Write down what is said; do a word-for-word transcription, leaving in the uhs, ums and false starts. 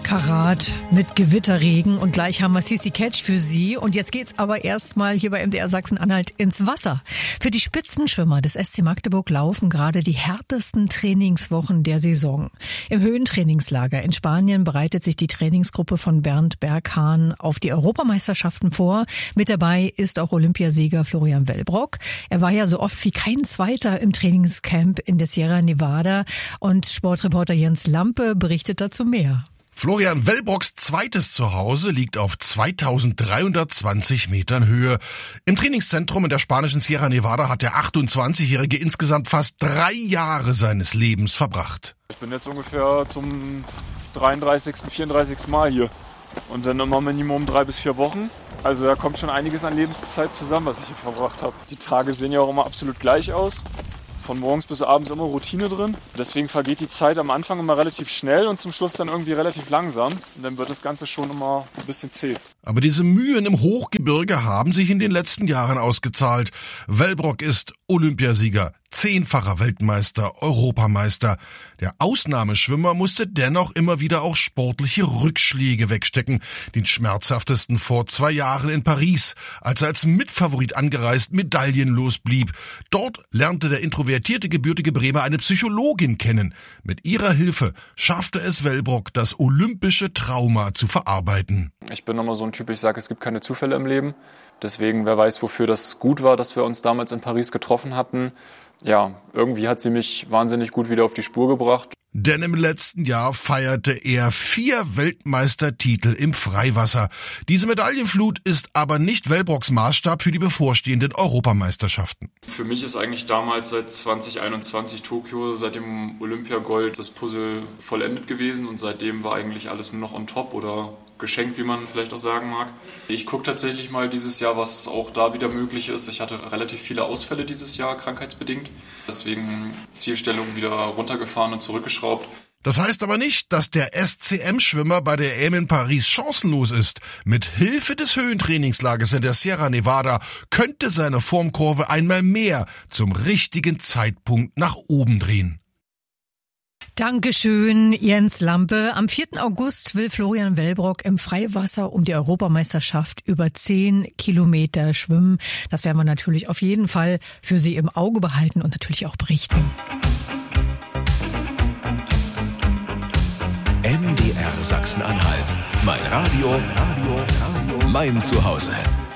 Karat mit Gewitterregen und gleich haben wir Sissi Catch für Sie. Und jetzt geht's aber erstmal hier bei M D R Sachsen-Anhalt ins Wasser. Für die Spitzenschwimmer des S C Magdeburg laufen gerade die härtesten Trainingswochen der Saison. Im Höhentrainingslager in Spanien bereitet sich die Trainingsgruppe von Bernd Berghahn auf die Europameisterschaften vor. Mit dabei ist auch Olympiasieger Florian Wellbrock. Er war ja so oft wie kein Zweiter im Trainingscamp in der Sierra Nevada. Und Sportreporter Jens Lampe berichtet dazu mehr. Florian Wellbrocks zweites Zuhause liegt auf zweitausenddreihundertzwanzig Metern Höhe. Im Trainingszentrum in der spanischen Sierra Nevada hat der achtundzwanzigjährige insgesamt fast drei Jahre seines Lebens verbracht. Ich bin jetzt ungefähr zum dreiunddreißigsten, vierunddreißigsten Mal hier. Und dann immer Minimum drei bis vier Wochen. Also da kommt schon einiges an Lebenszeit zusammen, was ich hier verbracht habe. Die Tage sehen ja auch immer absolut gleich aus. Von morgens bis abends immer Routine drin. Deswegen vergeht die Zeit am Anfang immer relativ schnell und zum Schluss dann irgendwie relativ langsam. Und dann wird das Ganze schon immer ein bisschen zäh. Aber diese Mühen im Hochgebirge haben sich in den letzten Jahren ausgezahlt. Wellbrock ist Olympiasieger, zehnfacher Weltmeister, Europameister. Der Ausnahmeschwimmer musste dennoch immer wieder auch sportliche Rückschläge wegstecken. Den schmerzhaftesten vor zwei Jahren in Paris, als er als Mitfavorit angereist medaillenlos blieb. Dort lernte der introvertierte gebürtige Bremer eine Psychologin kennen. Mit ihrer Hilfe schaffte es Wellbrock, das olympische Trauma zu verarbeiten. Ich bin immer so ein Typ, ich sage, es gibt keine Zufälle im Leben. Deswegen, wer weiß, wofür das gut war, dass wir uns damals in Paris getroffen hatten. Ja, irgendwie hat sie mich wahnsinnig gut wieder auf die Spur gebracht. Denn im letzten Jahr feierte er vier Weltmeistertitel im Freiwasser. Diese Medaillenflut ist aber nicht Wellbrocks Maßstab für die bevorstehenden Europameisterschaften. Für mich ist eigentlich damals seit zwanzig einundzwanzig Tokio, seit dem Olympiagold, das Puzzle vollendet gewesen. Und seitdem war eigentlich alles nur noch on top oder geschenkt, wie man vielleicht auch sagen mag. Ich gucke tatsächlich mal dieses Jahr, was auch da wieder möglich ist. Ich hatte relativ viele Ausfälle dieses Jahr, krankheitsbedingt. Deswegen Zielstellung wieder runtergefahren und zurückgeschraubt. Das heißt aber nicht, dass der S C M-Schwimmer bei der E M in Paris chancenlos ist. Mit Hilfe des Höhentrainingslagers in der Sierra Nevada könnte seine Formkurve einmal mehr zum richtigen Zeitpunkt nach oben drehen. Dankeschön, Jens Lampe. Am vierten August will Florian Wellbrock im Freiwasser um die Europameisterschaft über zehn Kilometer schwimmen. Das werden wir natürlich auf jeden Fall für Sie im Auge behalten und natürlich auch berichten. M D R Sachsen-Anhalt. Mein Radio, mein Zuhause.